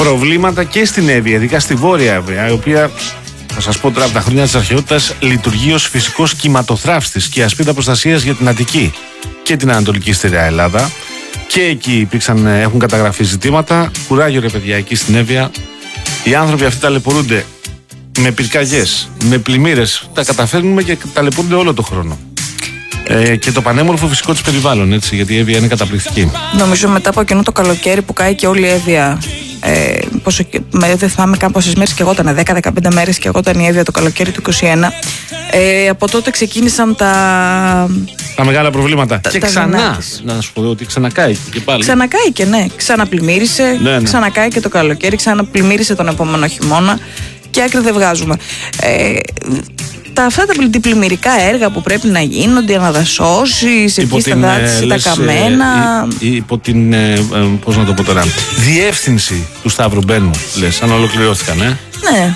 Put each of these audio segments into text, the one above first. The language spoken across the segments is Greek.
προβλήματα και στην Εύβοια, ειδικά στη Βόρεια Εύβοια, η οποία, θα σας πω τώρα, από τα χρόνια της αρχαιότητας λειτουργεί ως φυσικός κυματοθράφστης και ασπίδα προστασίας για την Αττική και την Ανατολική Στερεά Ελλάδα. Και εκεί έχουν καταγραφεί ζητήματα. Κουράγιο ρε παιδιά, εκεί στην Εύβοια. Οι άνθρωποι αυτοί ταλαιπωρούνται με πυρκαγιές, με πλημμύρες. Τα καταφέρνουμε και ταλαιπωρούνται όλο το χρόνο. Και το πανέμορφο φυσικό της περιβάλλον, έτσι, γιατί η Εύβοια είναι καταπληκτική. Νομίζω μετά από εκείνο το καλοκαίρι που κάει και όλη η Εύβοια. Δεν θυμάμαι καν πόσες μέρες και εγώ ήταν, 10-15 μέρες και εγώ ήταν η Εύβοια το καλοκαίρι του 2021. Από τότε ξεκίνησαν τα μεγάλα προβλήματα. Και τα ξανά, να σου πω ότι ξανακάει και πάλι. Ξανακάει και ναι, ξαναπλημμύρισε, ξανακάει και το καλοκαίρι, ξαναπλημμύρισε τον επόμενο χειμώνα και άκρη δεν βγάζουμε. Αυτά τα πλημμυρικά έργα που πρέπει να γίνονται, αναδασώσεις, εκεί στα δάση, τα καμένα. Υπό την, πώς να το πω τώρα, διεύθυνση του Σταύρου Μπένου, λες, αν ολοκληρώθηκαν, Ναι.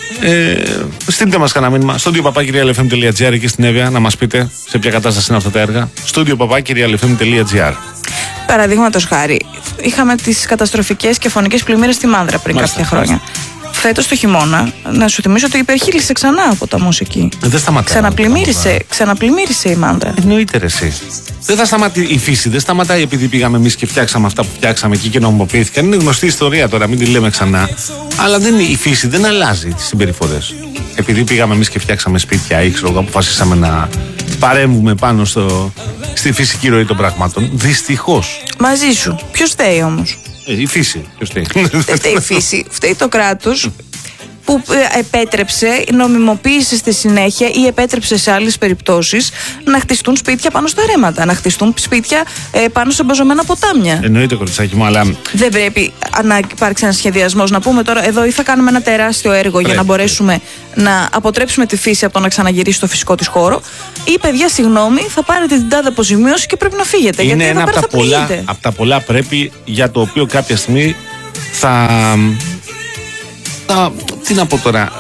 Στείλτε μας κανένα μήνυμα. studio@realfm.gr εκεί στην Εύβοια να μας πείτε σε ποια κατάσταση είναι αυτά τα έργα. studio@realfm.gr. Παραδείγματος χάρη, είχαμε τις καταστροφικές και φωνικές πλημμύρες στη Μάνδρα πριν κάποια χρόνια. Φέτος το χειμώνα, να σου θυμίσω ότι υπερχείλησε ξανά από τα μουσική. Δεν σταματάει. Ξαναπλημμύρισε η Μάνδρα. Εννοείται ρε εσύ. Δεν θα σταματήσει η φύση, δεν σταματάει επειδή πήγαμε εμείς και φτιάξαμε αυτά που φτιάξαμε εκεί και νομιμοποιήθηκαν. Είναι γνωστή ιστορία τώρα, μην τη λέμε ξανά. Αλλά η φύση δεν αλλάζει τις συμπεριφορές. Επειδή πήγαμε εμείς και φτιάξαμε σπίτια ή ξέρω, αποφασίσαμε να παρέμβουμε πάνω στη φυσική ροή των πραγμάτων. Δυστυχώς. Μαζί σου. Ποιος φταίει όμως? Η φύση. Ποιος φταίει? Δεν φταίει η φύση. Φταίει το κράτος που επέτρεψε, νομιμοποίησε στη συνέχεια ή επέτρεψε σε άλλες περιπτώσεις να χτιστούν σπίτια πάνω στα ρέματα, να χτιστούν σπίτια πάνω σε μπαζωμένα ποτάμια. Εννοείται, κοριτσάκι μου, αλλά δεν πρέπει να υπάρξει ένα σχεδιασμός, να πούμε τώρα εδώ ή θα κάνουμε ένα τεράστιο έργο για να μπορέσουμε να αποτρέψουμε τη φύση από το να ξαναγυρίσει στο φυσικό της χώρο, ή παιδιά, συγγνώμη, θα πάρετε την τάδε αποζημίωση και πρέπει να φύγετε. Είναι γιατί ένα από τα πολλά πρέπει για το οποίο κάποια στιγμή τι να πω τώρα,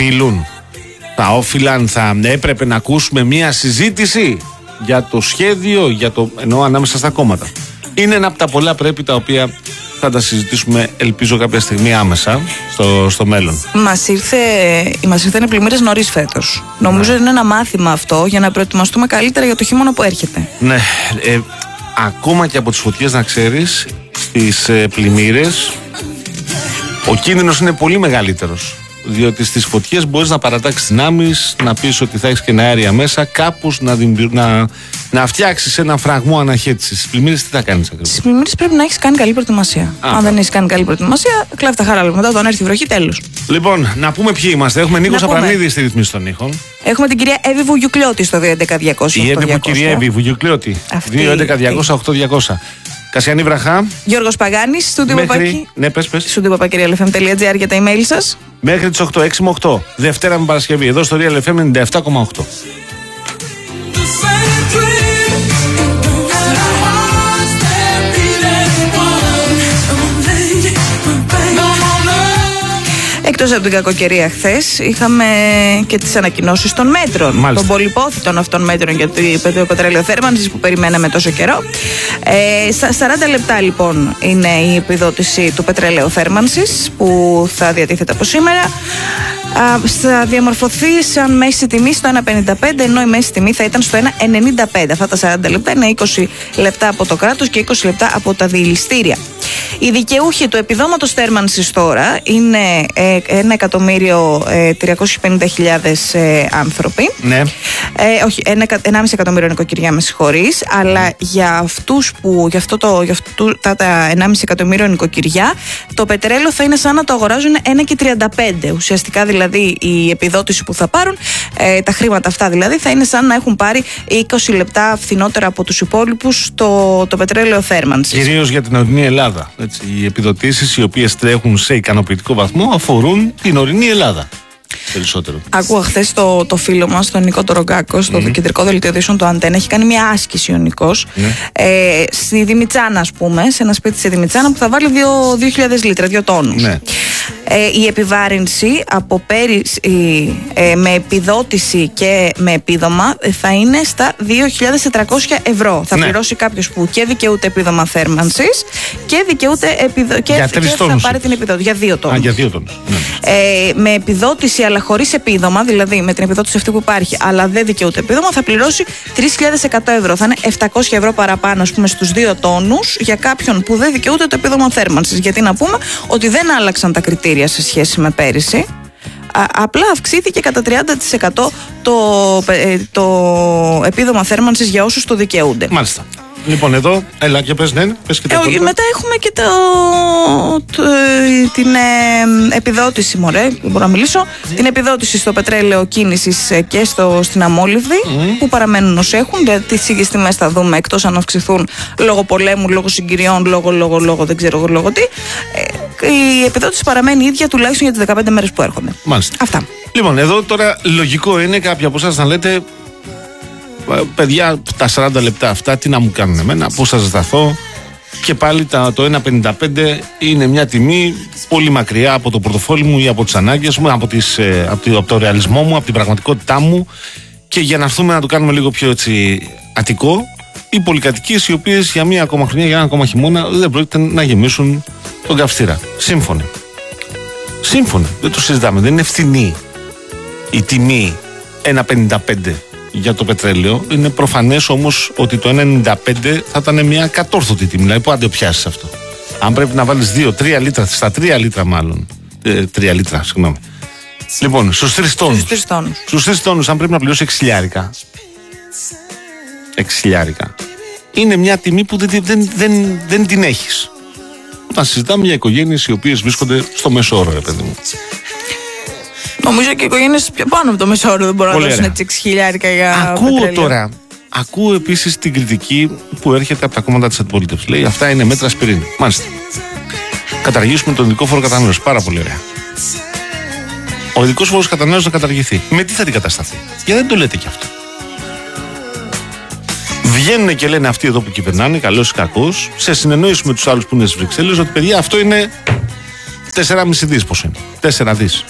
θα έπρεπε να ακούσουμε μια συζήτηση για το σχέδιο, εννοώ ανάμεσα στα κόμματα. Είναι ένα από τα πολλά πρέπει τα οποία θα τα συζητήσουμε, ελπίζω κάποια στιγμή άμεσα στο μέλλον. Μας ήρθαν πλημμύρες νωρίς φέτος. Νομίζω είναι ένα μάθημα αυτό για να προετοιμαστούμε καλύτερα για το χειμώνα που έρχεται. Ναι, ακόμα και από τις φωτιές να ξέρεις, στις πλημμύρες ο κίνδυνος είναι πολύ μεγαλύτερος. Διότι στις φωτιές μπορείς να παρατάξεις δυνάμεις, να πεις ότι θα έχεις και αέρια μέσα, κάπως να φτιάξεις έναν φραγμό αναχέτησης. Στις πλημμύρες τι θα κάνεις ακριβώς? Στις πλημμύρες πρέπει να έχεις κάνει καλή προετοιμασία. Αν δεν έχεις κάνει καλή προετοιμασία, κλάβει τα χαράλα. Μετά όταν έρθει η βροχή, τέλος. Λοιπόν, να πούμε ποιοι είμαστε. Έχουμε Νίκο Σαπρανίδη στη ρυθμίση των ήχων. Έχουμε την κυρία Εύη Βουγιουκλιώτη στο 211-200. Η Εύη κυρία Εύη Βουγιουκλιώτη. 211-200-8200. Κασιανή Βραχά. Γιώργος Παγάνης, στούντιο Παπάκι. Ναι, πες. Στούντιο Παπάκι.realfm.gr για τα email σας. Μέχρι τις 8, 6 με 8. Δευτέρα με Παρασκευή. Εδώ στο Real FM 97,8. Εκτός από την κακοκαιρία χθες, είχαμε και τις ανακοινώσεις των μέτρων. Μάλιστα. Των πολυπόθητων αυτών μέτρων για το πετρελαιοθέρμανσης που περιμέναμε τόσο καιρό. 40 λεπτά λοιπόν είναι η επιδότηση του πετρελαιοθέρμανσης που θα διατίθεται από σήμερα. Θα διαμορφωθεί σαν μέση τιμή στο 1,55, ενώ η μέση τιμή θα ήταν στο 1,95. Αυτά τα 40 λεπτά είναι 20 λεπτά από το κράτος και 20 λεπτά από τα διηληστήρια. Οι δικαιούχοι του επιδόματος θέρμανσης τώρα είναι 1.350.000 άνθρωποι. Ναι. Όχι, 1,5 εκατομμύριο νοικοκυριά, με συγχωρείς. Αλλά για αυτούς τα 1,5 εκατομμύριο νοικοκυριά, το πετρέλαιο θα είναι σαν να το αγοράζουν 1,35. Ουσιαστικά δηλαδή η επιδότηση που θα πάρουν, τα χρήματα αυτά δηλαδή, θα είναι σαν να έχουν πάρει 20 λεπτά φθηνότερα από τους υπόλοιπους το πετρέλαιο θέρμανσης. Κυρίως για την ορεινή Ελλάδα. Έτσι, οι επιδοτήσεις οι οποίες τρέχουν σε ικανοποιητικό βαθμό αφορούν την ορεινή Ελλάδα. Περισσότερο. Ακούω χθες το φίλο μας, τον Νικό Τορογκάκο, στο κεντρικό δελτίο ειδήσεων του Αντένα. Έχει κάνει μια άσκηση ο Νικός στη Δημητσάνα, ας πούμε, σε ένα σπίτι σε Δημητσάνα που θα βάλει 2.000 λίτρα, 2 τόνους. Ναι. Η επιβάρυνση από πέρυσι με επιδότηση και με επίδομα θα είναι στα 2.400 ευρώ. Θα πληρώσει κάποιος που και δικαιούται επίδομα θέρμανσης και δικαιούται και θα πάρει την επιδότηση για 2 τόνους. Για 2 τόνους. Με επιδότηση αλλά χωρίς επίδομα, δηλαδή με την επιδότηση αυτή που υπάρχει αλλά δεν δικαιούται επίδομα, θα πληρώσει 3.100 ευρώ. Θα είναι 700 ευρώ παραπάνω, ας πούμε, στους 2 τόνους για κάποιον που δεν δικαιούται το επίδομα θέρμανσης. Γιατί να πούμε ότι δεν άλλαξαν τα κριτήρια σε σχέση με πέρυσι. Απλά αυξήθηκε κατά 30% το επίδομα θέρμανσης για όσους το δικαιούνται. Μάλιστα. Λοιπόν, εδώ, έλα και πες, ναι, πες και το μετά έχουμε και την επιδότηση, δεν μπορώ να μιλήσω, την επιδότηση στο πετρέλαιο κίνησης και στην αμόλυβδη, που παραμένουν ως έχουν, γιατί τις ίδιες τιμές θα δούμε, εκτός αν αυξηθούν λόγω πολέμου, λόγω συγκυριών, λόγω δεν ξέρω λόγω τι. Η επιδότηση παραμένει ίδια τουλάχιστον για τις 15 μέρες που έρχονται. Μάλιστα. Αυτά. Λοιπόν, εδώ τώρα λογικό είναι κάποιοι από εσάς να λέτε, παιδιά, τα 40 λεπτά αυτά τι να μου κάνουν εμένα, πώς θα ζεσταθώ, και πάλι το 1,55 είναι μια τιμή πολύ μακριά από το πορτοφόλι μου ή από τις ανάγκες μου, από το ρεαλισμό μου, από την πραγματικότητά μου. Και για να έρθουμε να το κάνουμε λίγο πιο έτσι αττικό, οι πολυκατοικίες οι οποίες για μία ακόμα χρονιά, για ένα ακόμα χειμώνα δεν πρόκειται να γεμίσουν τον καυστήρα. Σύμφωνοι, δεν το συζητάμε, δεν είναι φθηνή η τιμή 1,55 για το πετρέλαιο. Είναι προφανές όμως ότι το 1,95 θα ήταν μια κατόρθωτη τιμή. Δηλαδή, πού αν το πιάσεις αυτό. Αν πρέπει να βάλεις 2-3 λίτρα, στα 3 λίτρα μάλλον. 3 λίτρα, συγγνώμη. Λοιπόν, στους 3 τόνους. Στους 3 τόνους, αν πρέπει να πληρώσει 6 χιλιάρικα. Είναι μια τιμή που δεν την έχεις. Όταν συζητάμε για οικογένειες οι οποίες βρίσκονται στο μέσο όρο, ρε παιδί μου. Νομίζω και οι οικογένειες πιο πάνω από το μέσο όρο δεν μπορούν να δώσουν έτσι 6 χιλιάρικα για πετρέλαιο. Ακούω επίσης την κριτική που έρχεται από τα κόμματα της αντιπολίτευσης. Λέει, αυτά είναι μέτρα ασπιρίνη. Μάλιστα. Καταργήσουμε τον ειδικό φόρο κατανάλωσης. Πάρα πολύ ωραία. Ο ειδικός φόρος κατανάλωσης να καταργηθεί. Με τι θα την κατασταθεί? Γιατί δεν το λέτε κι αυτό. Βγαίνουν και λένε αυτοί εδώ που κυβερνάνε, καλός ή κακός, σε συνεννόηση με τους άλλους που είναι στις Βρυξέλλες, ότι παιδιά αυτό είναι 4,5 δις. Πόσο είναι? 4 δις.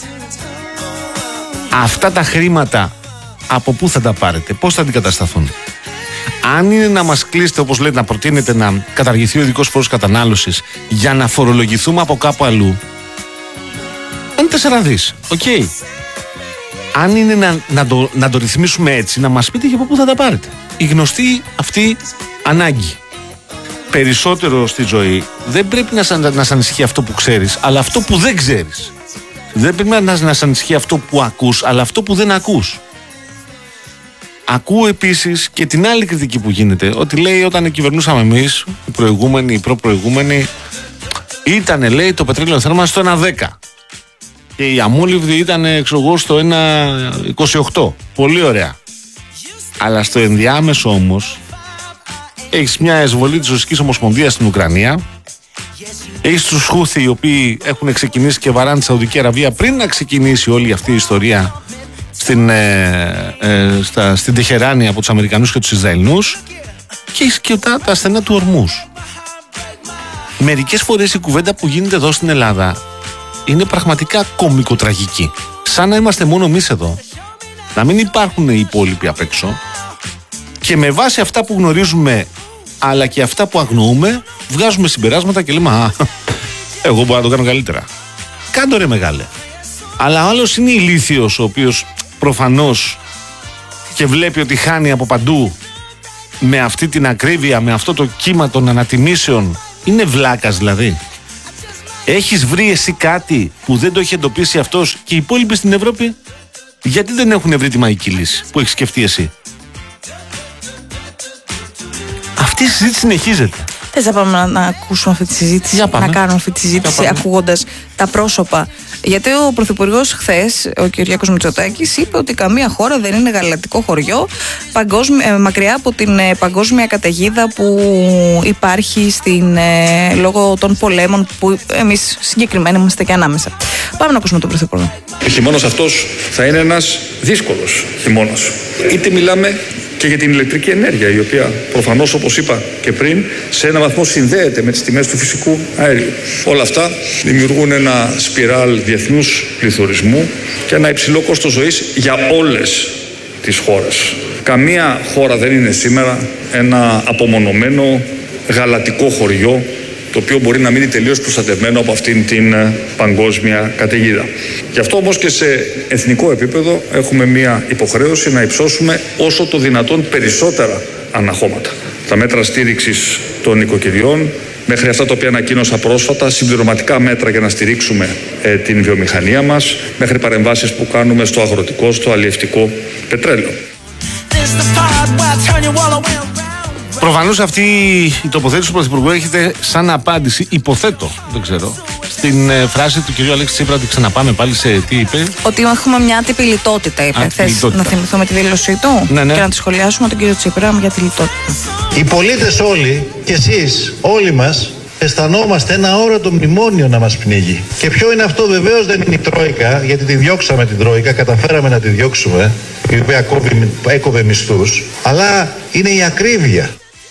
Αυτά τα χρήματα από πού θα τα πάρετε, πώς θα αντικατασταθούν? Αν είναι να μας κλείσετε, όπως λέτε, να προτείνετε να καταργηθεί ο ειδικός φόρος κατανάλωσης για να φορολογηθούμε από κάπου αλλού, είναι 4 δις. Οκ. Αν είναι να το ρυθμίσουμε έτσι, να μας πείτε και από πού θα τα πάρετε. Η γνωστή αυτή ανάγκη. Περισσότερο στη ζωή δεν πρέπει να σε ανησυχεί αυτό που ξέρεις, αλλά αυτό που δεν ξέρεις. Δεν πρέπει να σε ανησυχεί αυτό που ακούς, αλλά αυτό που δεν ακούς. Ακούω επίσης και την άλλη κριτική που γίνεται, ότι λέει όταν κυβερνούσαμε εμείς, οι προηγούμενοι, οι προπροηγούμενοι, ήτανε, λέει, το πετρέλαιο θέρμανσης στο 1,10 και η αμόλυβδη ήταν, στο 1,28. Πολύ ωραία. Αλλά στο ενδιάμεσο όμως έχεις μια εισβολή της Ρωσικής Ομοσπονδίας στην Ουκρανία, έχεις τους Χούθι οι οποίοι έχουν ξεκινήσει και βαράνε τη Σαουδική Αραβία πριν να ξεκινήσει όλη αυτή η ιστορία στην Τεχεράνη από τους Αμερικανούς και τους Ισραηλινούς, και έχεις και τα στενά του Ορμούς. Μερικές φορές η κουβέντα που γίνεται εδώ στην Ελλάδα είναι πραγματικά κωμικοτραγική. Σαν να είμαστε μόνο εμείς εδώ, να μην υπάρχουν οι υπόλοιποι απ' έξω, και με βάση αυτά που γνωρίζουμε αλλά και αυτά που αγνοούμε βγάζουμε συμπεράσματα και λέμε «Α, εγώ μπορώ να το κάνω καλύτερα». Κάντο ρε μεγάλε. Αλλά άλλος είναι ηλίθιος, ο οποίος προφανώς και βλέπει ότι χάνει από παντού με αυτή την ακρίβεια, με αυτό το κύμα των ανατιμήσεων. Είναι βλάκας δηλαδή. Έχεις βρει εσύ κάτι που δεν το έχει εντοπίσει αυτός και οι υπόλοιποι στην Ευρώπη? Γιατί δεν έχουν βρει τη μαγική λύση που έχεις σκεφτεί εσύ? Αυτή η συζήτηση συνεχίζεται. Θες να πάμε να ακούσουμε αυτή τη συζήτηση, να κάνουμε αυτή τη συζήτηση ακούγοντας τα πρόσωπα? Γιατί ο Πρωθυπουργός χθες, ο Κυριάκος Μητσοτάκης, είπε ότι καμία χώρα δεν είναι γαλατικό χωριό, μακριά από την παγκόσμια καταιγίδα που υπάρχει λόγω των πολέμων που εμείς συγκεκριμένα είμαστε και ανάμεσα. Πάμε να ακούσουμε τον Πρωθυπουργό. Ο χειμώνας αυτός θα είναι ένας δύσκολος χειμώνας. Είτε μιλάμε και για την ηλεκτρική ενέργεια, η οποία προφανώς, όπως είπα και πριν, σε ένα βαθμό συνδέεται με τις τιμές του φυσικού αέριου. Όλα αυτά δημιουργούν ένα σπιράλ διεθνούς πληθωρισμού και ένα υψηλό κόστος ζωής για όλες τις χώρες. Καμία χώρα δεν είναι σήμερα ένα απομονωμένο γαλατικό χωριό, το οποίο μπορεί να μείνει τελείως προστατευμένο από αυτήν την παγκόσμια καταιγίδα. Γι' αυτό όμως και σε εθνικό επίπεδο έχουμε μία υποχρέωση να υψώσουμε όσο το δυνατόν περισσότερα αναχώματα. Τα μέτρα στήριξης των οικοκυριών, μέχρι αυτά τα οποία ανακοίνωσα πρόσφατα, συμπληρωματικά μέτρα για να στηρίξουμε την βιομηχανία μας, μέχρι παρεμβάσεις που κάνουμε στο αγροτικό, στο αλλιευτικό πετρέλαιο. Προφανώς αυτή η τοποθέτηση του Πρωθυπουργού έρχεται σαν απάντηση, υποθέτω, δεν ξέρω, στην φράση του κυρίου Αλέξη Τσίπρα ότι ξαναπάμε πάλι σε τι είπε. Ότι έχουμε μια άτυπη λιτότητα, είπε. Θες να θυμηθούμε τη δήλωσή του και να τη σχολιάσουμε τον κύριο Τσίπρα για τη λιτότητα. Οι πολίτες όλοι και εσείς, όλοι μας, αισθανόμαστε ένα όρατο μνημόνιο να μας πνίγει. Και ποιο είναι αυτό? Βεβαίως δεν είναι η Τρόικα, γιατί τη διώξαμε την Τρόικα, καταφέραμε να τη διώξουμε, η οποία έκοβε μισθούς, αλλά είναι η ακρίβεια.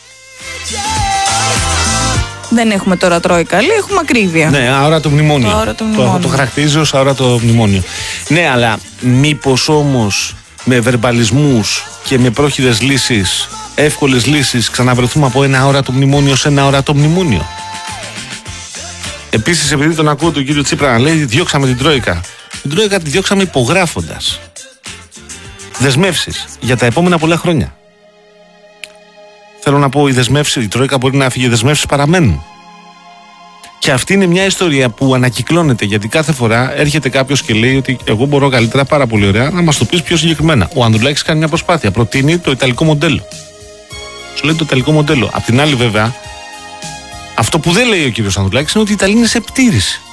Δεν έχουμε τώρα Τρόικα, λέει, έχουμε ακρίβεια. Ναι, αόρατο μνημόνιο. Το χαρακτηρίζω ως αόρατο μνημόνιο. Ναι, αλλά μήπως όμως με βερμπαλισμούς και με πρόχειρες λύσεις, εύκολες λύσεις, ξαναβρεθούμε από ένα αόρατο μνημόνιο σε ένα αόρατο μνημόνιο? Επίσης, επειδή τον ακούω τον κύριο Τσίπρα να λέει διώξαμε την Τρόικα. Την Τρόικα τη διώξαμε υπογράφοντας δεσμεύσεις για τα επόμενα πολλά χρόνια. Θέλω να πω, η Τρόικα μπορεί να φύγει, οι δεσμεύσεις παραμένουν. Και αυτή είναι μια ιστορία που ανακυκλώνεται, γιατί κάθε φορά έρχεται κάποιος και λέει ότι εγώ μπορώ καλύτερα, πάρα πολύ ωραία, να μας το πεις πιο συγκεκριμένα. Ο Ανδρουλάκης κάνει μια προσπάθεια, προτείνει το ιταλικό μοντέλο. Σου λέει το ιταλικό μοντέλο. Απ' την άλλη, βέβαια, αυτό που δεν λέει ο κύριος Ανδρουλάκης είναι ότι η Ιταλία είναι σε επιτήρηση.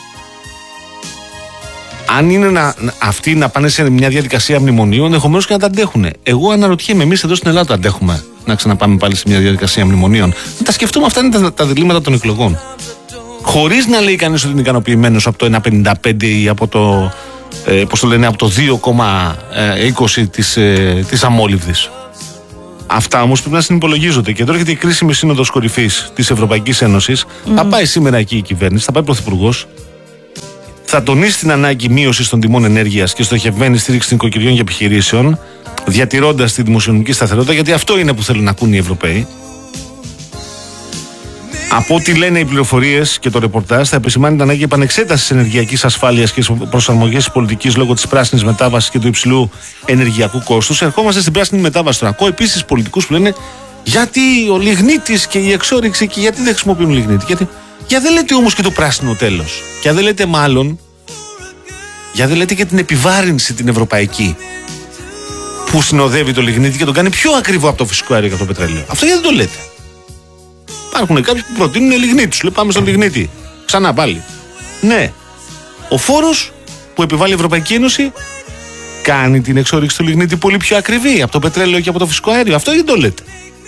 Αν είναι αυτοί να πάνε σε μια διαδικασία μνημονίου, ενδεχομένως και να τα αντέχουν. Εγώ αναρωτιέμαι, εμείς εδώ στην Ελλάδα τα αντέχουμε να ξαναπάμε πάλι σε μια διαδικασία μνημονίων? Να τα σκεφτούμε, αυτά είναι τα διλήμματα των εκλογών. Χωρίς να λέει κανείς ότι είναι ικανοποιημένος από το 1,55 ή από το, από το 2,20 της αμόλυβδης. Αυτά όμως πρέπει να συνυπολογίζονται. Και τώρα έρχεται η κρίσιμη σύνοδος κορυφής της Ευρωπαϊκής Ένωσης. Θα πάει σήμερα εκεί η κυβέρνηση, θα πάει ο Πρωθυπουργός. Θα τονίσει την ανάγκη μείωσης των τιμών ενέργειας και στοχευμένη στήριξη των οικοκυριών και επιχειρήσεων, διατηρώντας τη δημοσιονομική σταθερότητα, γιατί αυτό είναι που θέλουν να ακούν οι Ευρωπαίοι. Από ό,τι λένε οι πληροφορίες και το ρεπορτάζ, θα επισημάνει την ανάγκη επανεξέτασης ενεργειακής ασφάλειας και προσαρμογής της πολιτικής λόγω της πράσινης μετάβασης και του υψηλού ενεργειακού κόστους. Ερχόμαστε στην πράσινη μετάβαση τώρα. Ακούω επίσης πολιτικούς που λένε γιατί ο λιγνίτης και η εξόρυξη και γιατί δεν χρησιμοποιούν λιγνίτη. Γιατί δεν λέτε όμως και το πράσινο τέλος. Και δεν λέτε μάλλον, για δεν λέτε και την επιβάρυνση την ευρωπαϊκή που συνοδεύει το λιγνίτη και τον κάνει πιο ακριβό από το φυσικό αέριο και από το πετρέλαιο. Αυτό γιατί δεν το λέτε? Υπάρχουν κάποιοι που προτείνουν λιγνίτη. Τους λέει πάμε στον λιγνίτη. Ξανά πάλι. Ναι. Ο φόρος που επιβάλλει η Ευρωπαϊκή Ένωση κάνει την εξόρυξη του λιγνίτη πολύ πιο ακριβή από το πετρέλαιο και από το φυσικό αέριο. Αυτό γιατί το λέτε?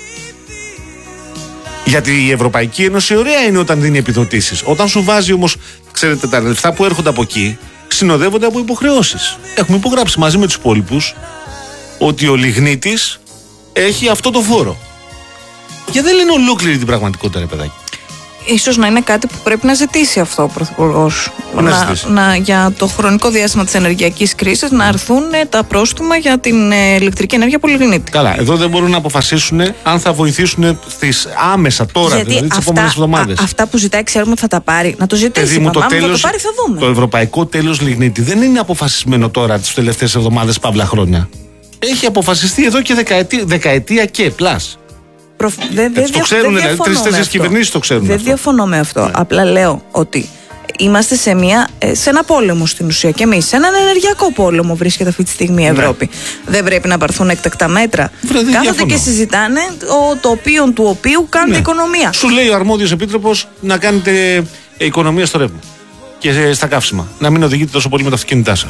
Γιατί η Ευρωπαϊκή Ένωση ωραία είναι όταν δίνει επιδοτήσεις. Όταν σου βάζει όμως, ξέρετε, τα λεφτά που έρχονται από εκεί συνοδεύονται από υποχρεώσεις. Έχουμε υπογράψει μαζί με τους υπόλοιπους ότι ο λιγνίτης έχει αυτό το φόρο. Και δεν λένε ολόκληρη την πραγματικότητα, ρε παιδάκι. Ίσως να είναι κάτι που πρέπει να ζητήσει αυτό ο Πρωθυπουργός. Για το χρονικό διάστημα της ενεργειακής κρίσης να έρθουν τα πρόστιμα για την ηλεκτρική ενέργεια από λιγνίτη. Καλά, εδώ δεν μπορούν να αποφασίσουν αν θα βοηθήσουν άμεσα τώρα, γιατί δηλαδή τις επόμενες εβδομάδες. Αυτά που ζητάει ξέρουμε ότι θα τα πάρει. Να το ζητήσει. Αν θα το πάρει, θα δούμε. Το ευρωπαϊκό τέλος λιγνίτη δεν είναι αποφασισμένο τώρα τις τελευταίες εβδομάδες, παύλα χρόνια. Έχει αποφασιστεί εδώ και δεκαετία και πλάς. Το ξέρουν, δηλαδή 3-4 κυβερνήσεις το ξέρουν. Δεν διαφωνώ με αυτό. Απλά λέω ότι είμαστε σε ένα πόλεμο στην ουσία και εμείς. Σε έναν ενεργειακό πόλεμο βρίσκεται αυτή τη στιγμή η Ευρώπη. Δεν πρέπει να πάρθουν έκτακτα μέτρα. Κάθονται και συζητάνε το οποίο του οποίου κάνετε οικονομία. Σου λέει ο αρμόδιος επίτροπος να κάνετε οικονομία στο ρεύμα και στα καύσιμα. Να μην οδηγείτε τόσο πολύ με τα αυτοκίνητά σας.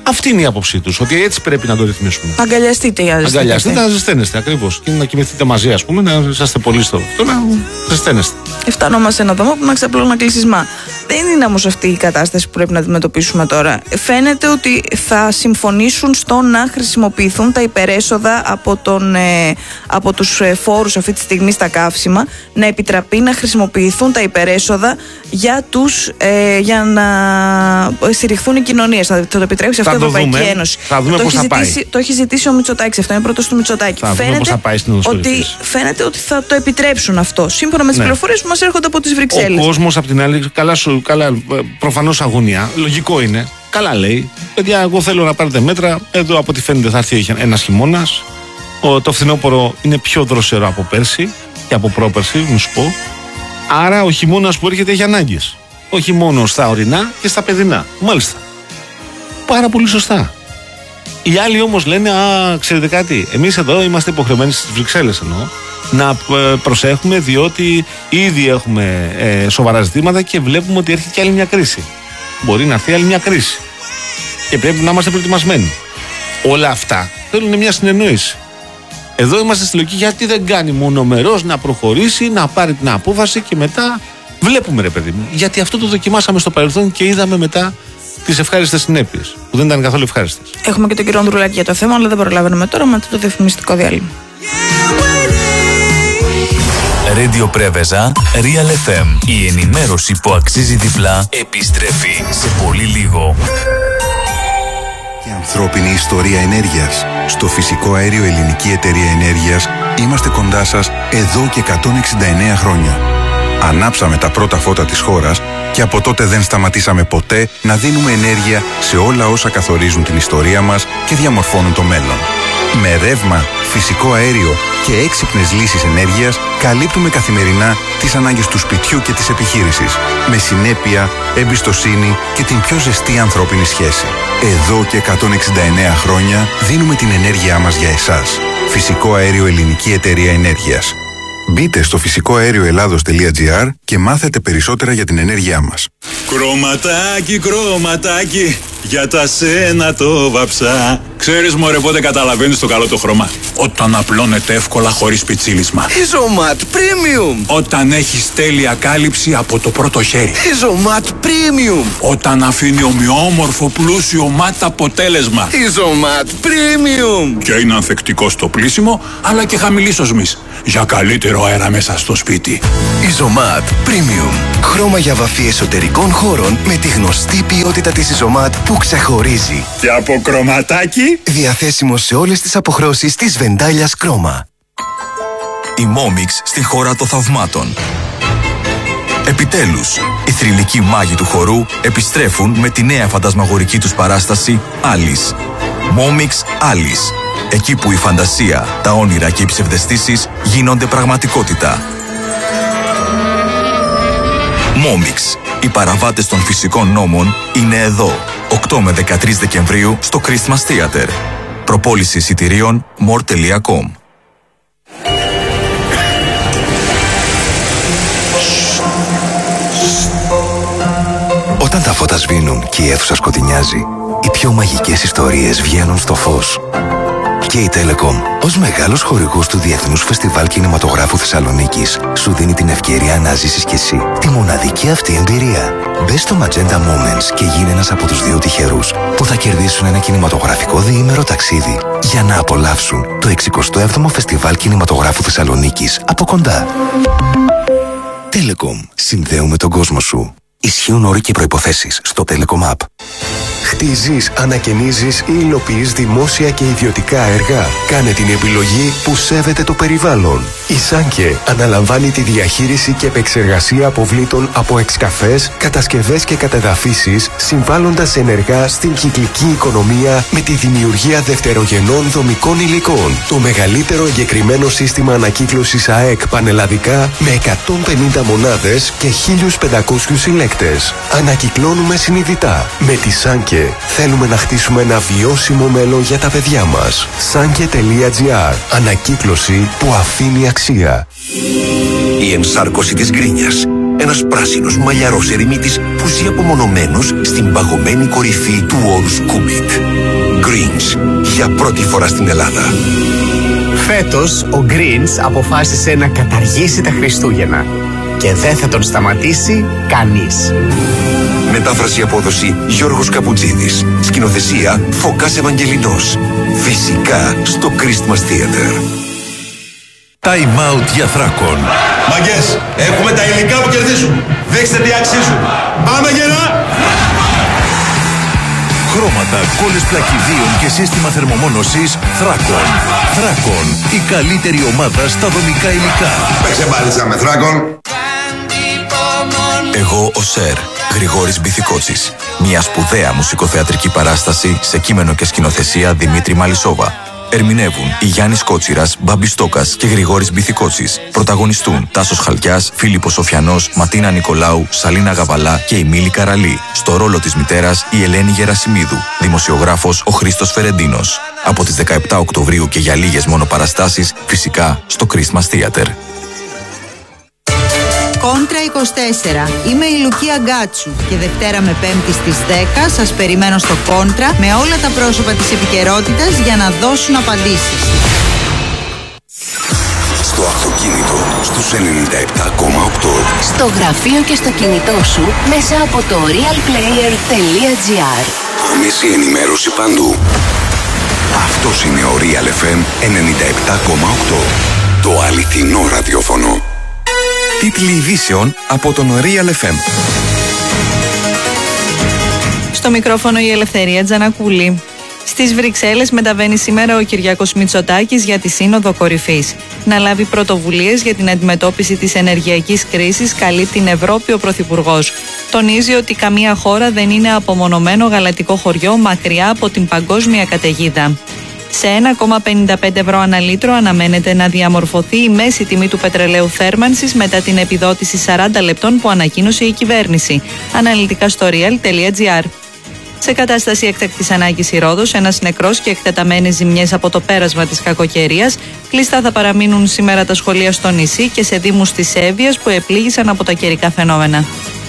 Αυτή είναι η άποψή τους, ότι έτσι πρέπει να το ρυθμίσουμε. Αγκαλιαστείτε, Αγκαλιαστείτε, να ζεσταίνεστε ακριβώς. Και να κοιμηθείτε μαζί, ας πούμε, να είσαστε πολύ στο αυτό, να ζεσταίνεστε. Φτανόμαστε σε ένα δωμό που να ξαπλώνα κλεισισμά. Δεν είναι όμως αυτή η κατάσταση που πρέπει να αντιμετωπίσουμε τώρα. Φαίνεται ότι θα συμφωνήσουν στο να χρησιμοποιηθούν τα υπερέσοδα από τους φόρους αυτή τη στιγμή στα καύσιμα, να επιτραπεί να χρησιμοποιηθούν τα υπερέσοδα για να στηριχθούν οι κοινωνίες. Θα το επιτρέψει αυτό η Ευρωπαϊκή Ένωση. Θα δούμε πώς θα πάει. Το έχει ζητήσει ο Μητσοτάκης. Αυτό είναι πρόταση του Μητσοτάκη. Φαίνεται ότι θα το επιτρέψουν αυτό. Σύμφωνα με τις πληροφορίες που μας έρχονται από τις Βρυξέλλες. Ο κόσμος απ' την άλλη, προφανώς αγωνία. Λογικό είναι. Καλά λέει. Παιδιά, εγώ θέλω να πάρετε μέτρα. Εδώ από ό,τι φαίνεται θα έρθει ένας χειμώνας. Το φθινόπωρο είναι πιο δροσερό από πέρσι και από πρόπερσι, να σου πω. Άρα ο χειμώνας που έρχεται έχει ανάγκες. Όχι μόνο στα ορεινά και στα παιδινά. Μάλιστα. Πάρα πολύ σωστά. Οι άλλοι όμως λένε, ξέρετε κάτι, εμείς εδώ είμαστε υποχρεωμένοι στις Βρυξέλλες εννοώ, να προσέχουμε, διότι ήδη έχουμε σοβαρά ζητήματα και βλέπουμε ότι έρχεται και άλλη μια κρίση. Μπορεί να έρθει άλλη μια κρίση. Και πρέπει να είμαστε προετοιμασμένοι. Όλα αυτά θέλουν μια συνεννόηση. Εδώ είμαστε στη λογική, γιατί δεν κάνει μονομερός να προχωρήσει, να πάρει την απόφαση και μετά βλέπουμε, ρε παιδί μου. Γιατί αυτό το δοκιμάσαμε στο παρελθόν και είδαμε μετά τις ευχάριστες συνέπειες, που δεν ήταν καθόλου ευχάριστες. Έχουμε και τον κύριο Ανδρουλάκη για το θέμα, αλλά δεν προλαβαίνουμε τώρα με το διαφημιστικό διάλειμμα. Radio Πρέβεζα, Real FM. Η ενημέρωση που αξίζει διπλά επιστρέφει σε πολύ λίγο. Η ανθρώπινη ιστορία ενέργειας. Στο Φυσικό Αέριο Ελληνική Εταιρεία Ενέργειας είμαστε κοντά σας εδώ και 169 χρόνια. Ανάψαμε τα πρώτα φώτα της χώρας και από τότε δεν σταματήσαμε ποτέ να δίνουμε ενέργεια σε όλα όσα καθορίζουν την ιστορία μας και διαμορφώνουν το μέλλον. Με ρεύμα, φυσικό αέριο και έξυπνες λύσεις ενέργειας καλύπτουμε καθημερινά τις ανάγκες του σπιτιού και της επιχείρησης, με συνέπεια, εμπιστοσύνη και την πιο ζεστή ανθρώπινη σχέση. Εδώ και 169 χρόνια δίνουμε την ενέργειά μας για εσάς. Φυσικό Αέριο Ελληνική Εταιρεία Ενέργειας. Μπείτε στο φυσικοαερioελλάδος.gr και μάθετε περισσότερα για την ενέργειά μας. Χρωματάκι, χρωματάκι, για τα σένα το βαψά. Ξέρεις μωρέ πότε καταλαβαίνεις το καλό το χρώμα? Όταν απλώνεται εύκολα χωρίς πιτσίλισμα. Ιζωμάτ Premium. Όταν έχεις τέλεια κάλυψη από το πρώτο χέρι. Ιζωμάτ Premium. Όταν αφήνει ομοιόμορφο πλούσιο ματ αποτέλεσμα. Ιζωμάτ Premium. Και είναι ανθεκτικό στο πλύσιμο, αλλά και χαμηλής οσμής, για καλύτερο αέρα μέσα στο σπίτι. Ιζωμάτ Premium. Χρώμα για βαφή εσωτερικών χώρων με τη γνωστή ποιότητα της Ιζωμάτ που ξεχωρίζει. Και από κρωματάκι, διαθέσιμο σε όλες τις αποχρώσεις της Βεντάλιας Κρόμα. Η Momix στη χώρα των θαυμάτων. Επιτέλους, οι θρυλικοί μάγοι του χορού επιστρέφουν με τη νέα φαντασμαγορική τους παράσταση Alice. Momix Alice. Εκεί που η φαντασία, τα όνειρα και οι ψευδαισθήσεις γίνονται πραγματικότητα. Momix. Οι παραβάτες των φυσικών νόμων είναι εδώ. 8 με 13 Δεκεμβρίου στο Christmas Theater. Προπόληση εισιτηρίων more.com. Όταν τα φώτα σβήνουν και η αίθουσα σκοτεινιάζει, οι πιο μαγικές ιστορίες βγαίνουν στο φως. Και η Telecom, ως μεγάλος χορηγός του Διεθνούς Φεστιβάλ Κινηματογράφου Θεσσαλονίκης, σου δίνει την ευκαιρία να ζήσεις κι εσύ τη μοναδική αυτή εμπειρία. Μπες στο Magenta Moments και γίνε ένας από τους 2 τυχερούς που θα κερδίσουν ένα κινηματογραφικό διήμερο ταξίδι για να απολαύσουν το 67ο Φεστιβάλ Κινηματογράφου Θεσσαλονίκης από κοντά. Telecom. Συνδέουμε τον κόσμο σου. Ισχύουν όροι και προϋποθέσεις στο Telecom App. Χτίζεις, ανακαινίζεις ή υλοποιείς δημόσια και ιδιωτικά έργα. Κάνε την επιλογή που σέβεται το περιβάλλον. Η Σάνκε αναλαμβάνει τη διαχείριση και επεξεργασία αποβλήτων από εξκαφές, κατασκευές και κατεδαφίσεις, συμβάλλοντας ενεργά στην κυκλική οικονομία με τη δημιουργία δευτερογενών δομικών υλικών. Το μεγαλύτερο εγκεκριμένο σύστημα ανακύκλωσης ΑΕΚ πανελλαδικά με 150 μονάδες και 1.500 συλλέκτες. Ανακυκλώνουμε συνειδητά. Με τη Σάνκε θέλουμε να χτίσουμε ένα βιώσιμο μέλλον για τα παιδιά μας. Sanke.gr. Ανακύκλωση που αφήνει αξία. Η ενσάρκωση της γκρίνιας, ένας πράσινος μαλλιαρός ερημίτης που ζει απομονωμένος στην παγωμένη κορυφή του όρους Κούμιτ. Greens, για πρώτη φορά στην Ελλάδα. Φέτος ο Greens αποφάσισε να καταργήσει τα Χριστούγεννα και δεν θα τον σταματήσει κανείς. Μετάφραση απόδοση Γιώργος Καπουτζίδης. Σκηνοθεσία Φωκάς Ευαγγελινός. Φυσικά στο Christmas Theater. Time out για Θράκον. Μαγκές, έχουμε τα υλικά που κερδίζουν. Δείξτε τι αξίζουν. Πάμε γερά! Χρώματα, κόλλες πλακιδίων και σύστημα θερμομόνωσης Θράκον. Θράκον, η καλύτερη ομάδα στα δομικά υλικά. Παίξε μπάλιτσα με Θράκον. Εγώ ο Σερ, Γρηγόρης Μπιθικότσης. Μια σπουδαία μουσικοθεατρική παράσταση σε κείμενο και σκηνοθεσία Δημήτρη Μαλισσόβα. Ερμηνεύουν η Γιάννης Κότσιρας, Μπάμπης Στόκας και Γρηγόρης Μπιθικότσης. Πρωταγωνιστούν Τάσος Χαλκιάς, Φίλιππος Σοφιανός, Ματίνα Νικολάου, Σαλίνα Γαβαλά και η Μίλη Καραλή. Στο ρόλο της μητέρας η Ελένη Γερασιμίδου. Δημοσιογράφος ο Χρήστος Φερεντίνος. Από τις 17 Οκτωβρίου και για λίγες μόνο παραστάσεις, φυσικά στο Christmas Theater. Κόντρα 24. Είμαι η Λουκία Γκάτσου και Δευτέρα με Πέμπτη στις 10 σας περιμένω στο Κόντρα με όλα τα πρόσωπα της επικαιρότητας για να δώσουν απαντήσεις. Στο αυτοκίνητο στους 97,8. Στο γραφείο και στο κινητό σου μέσα από το realplayer.gr. Άμεση ενημέρωση παντού. Αυτός είναι ο Real FM 97,8. Το αληθινό ραδιόφωνο. Τίτλοι ειδήσεων από τον Real FM. Στο μικρόφωνο η Ελευθερία Τζανακούλη. Στις Βρυξέλλες μεταβαίνει σήμερα ο Κυριάκος Μητσοτάκης για τη Σύνοδο Κορυφής. Να λάβει πρωτοβουλίες για την αντιμετώπιση της ενεργειακής κρίσης καλεί την Ευρώπη ο Πρωθυπουργός. Τονίζει ότι καμία χώρα δεν είναι απομονωμένο γαλατικό χωριό μακριά από την παγκόσμια καταιγίδα. Σε 1,55 ευρώ ανά λίτρο αναμένεται να διαμορφωθεί η μέση τιμή του πετρελαίου θέρμανσης μετά την επιδότηση 40 λεπτών που ανακοίνωσε η κυβέρνηση. Αναλυτικά στο real.gr. Σε κατάσταση έκτακτης ανάγκης η Ρόδος, ένας νεκρός και εκτεταμένες ζημιές από το πέρασμα της κακοκαιρίας. Κλειστά θα παραμείνουν σήμερα τα σχολεία στο νησί και σε δήμους της Εύβοιας που επλήγησαν από τα καιρικά φαινόμενα.